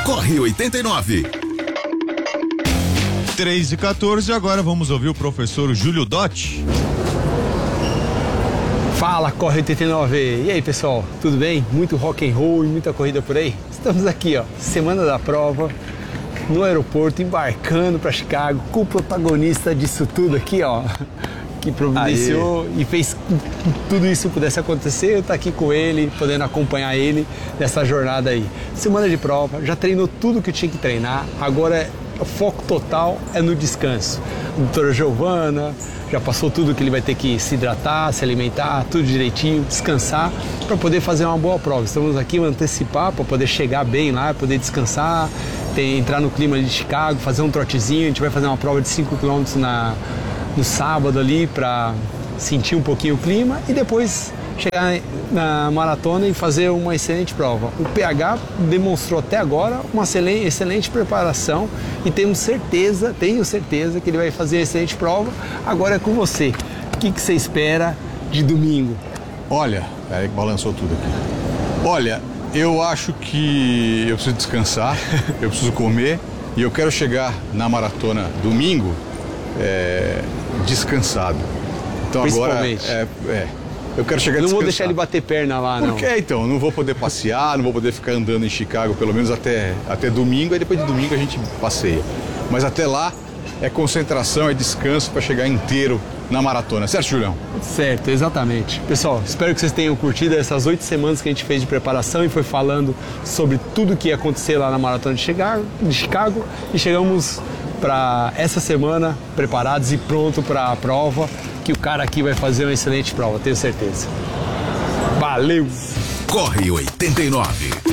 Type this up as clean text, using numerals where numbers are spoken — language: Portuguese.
Corre 89. 3h14, agora vamos ouvir o professor Júlio Dotti. Fala, Corre 89. E aí, pessoal, tudo bem? Muito rock and roll e muita corrida por aí? Estamos aqui, ó, semana da prova, no aeroporto, embarcando para Chicago, com o protagonista disso tudo aqui, ó, que providenciou e fez tudo isso pudesse acontecer. Eu tô aqui com ele, podendo acompanhar ele nessa jornada aí. Semana de prova, já treinou tudo que tinha que treinar, agora o foco total é no descanso. A doutora Giovana já passou tudo que ele vai ter que se hidratar, se alimentar, tudo direitinho, descansar para poder fazer uma boa prova. Estamos aqui para antecipar, para poder chegar bem lá, poder descansar, entrar no clima de Chicago, fazer um trotezinho. A gente vai fazer uma prova de 5 km no sábado ali para sentir um pouquinho o clima e depois chegar na maratona e fazer uma excelente prova. O PH demonstrou até agora uma excelente preparação e tenho certeza que ele vai fazer uma excelente prova. Agora é com você. O que você espera de domingo? Olha, balançou tudo aqui. Olha, eu acho que eu preciso descansar, eu preciso comer e eu quero chegar na maratona domingo descansado. Então agora eu quero chegar descansado. Não vou deixar ele bater perna lá, não. Por quê, então? Não vou poder passear, não vou poder ficar andando em Chicago pelo menos até domingo, aí depois de domingo a gente passeia. Mas até lá é concentração, é descanso para chegar inteiro na maratona. Certo, Julião? Certo, exatamente. Pessoal, espero que vocês tenham curtido essas 8 semanas que a gente fez de preparação e foi falando sobre tudo que ia acontecer lá na maratona de Chicago e chegamos para essa semana preparados e pronto para a prova, que o cara aqui vai fazer uma excelente prova, tenho certeza. Valeu! Corre 89.